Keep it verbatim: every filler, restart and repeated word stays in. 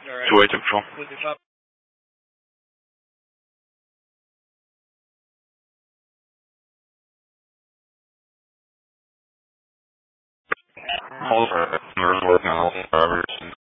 two eight four. All of our customers working on all the drivers and